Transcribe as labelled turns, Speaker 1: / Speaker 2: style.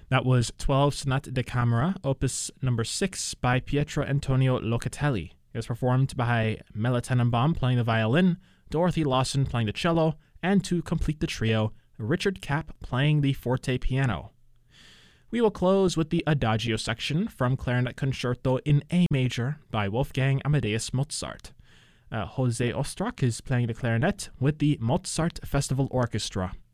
Speaker 1: That was 12 Sonate da Camera, opus number 6 by Pietro Antonio Locatelli. It was performed by Mela Tenenbaum playing the violin, Dorothy Lawson playing the cello, and to complete the trio, Richard Kapp playing the forte piano. We will close with the Adagio section from Clarinet Concerto in A major by Wolfgang Amadeus Mozart. Jose Ostrak is playing the clarinet with the Mozart Festival Orchestra.